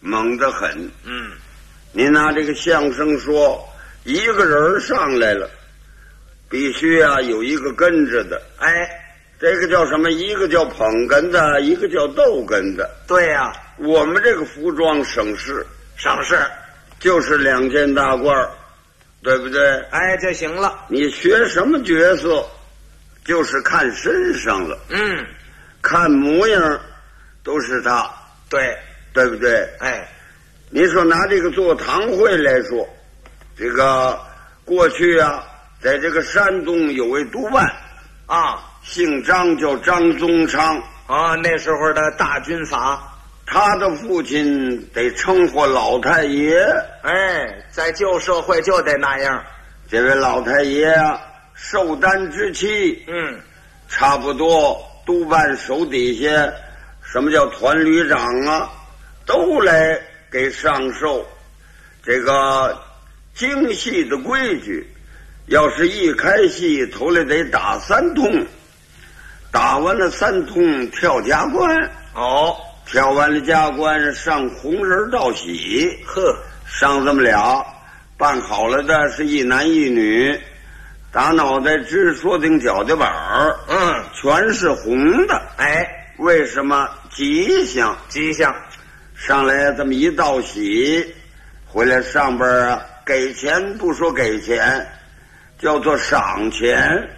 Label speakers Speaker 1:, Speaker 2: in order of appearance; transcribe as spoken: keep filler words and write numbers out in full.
Speaker 1: 猛得很。
Speaker 2: 嗯，
Speaker 1: 你拿这个相声说，一个人上来了，必须啊有一个跟着的。
Speaker 2: 哎，
Speaker 1: 这个叫什么？一个叫捧哏的，一个叫逗哏的。
Speaker 2: 对呀、啊，
Speaker 1: 我们这个服装省事，
Speaker 2: 省事
Speaker 1: 就是两件大褂，对不对？
Speaker 2: 哎，就行了。
Speaker 1: 你学什么角色，就是看身上了。
Speaker 2: 嗯，
Speaker 1: 看模样都是他，
Speaker 2: 对，
Speaker 1: 对不对？
Speaker 2: 哎，
Speaker 1: 你说拿这个座谈会来说，这个过去啊，在这个山东有位督办
Speaker 2: 啊，
Speaker 1: 姓张，叫张宗昌
Speaker 2: 啊，那时候的大军阀，
Speaker 1: 他的父亲得称呼老太爷。
Speaker 2: 哎，在旧社会就得那样。
Speaker 1: 这位老太爷啊，寿诞之期，
Speaker 2: 嗯，
Speaker 1: 差不多督办手底下什么叫团旅长啊，都来给上寿。这个京戏的规矩，要是一开戏头来得打三通，打完了三通跳加官，
Speaker 2: 哦，
Speaker 1: 跳完了加官上红人道喜，
Speaker 2: 呵，
Speaker 1: 上这么俩，办好了的是一男一女，打脑袋直说顶脚底板儿，
Speaker 2: 嗯，
Speaker 1: 全是红的。
Speaker 2: 哎，
Speaker 1: 为什么？吉祥，
Speaker 2: 吉祥。
Speaker 1: 上来这么一道喜，回来上边啊给钱不说给钱，叫做赏钱。